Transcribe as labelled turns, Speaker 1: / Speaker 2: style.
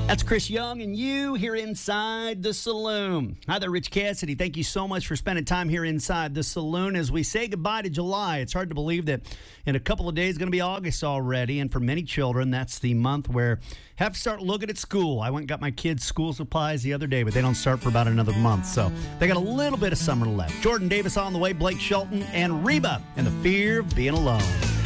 Speaker 1: That's Chris Young and you here inside the saloon. Hi there, Rich Cassidy. Thank you so much for spending time here inside the saloon as we say goodbye to July. It's hard to believe that in a couple of days it's going to be August already, and for many children, that's the month where have to start looking at school. I went and got my kids' school supplies the other day, but they don't start for about another month, so they got a little bit of summer left. Jordan Davis on the way, Blake Shelton, and Reba and the Fear of Being Alone.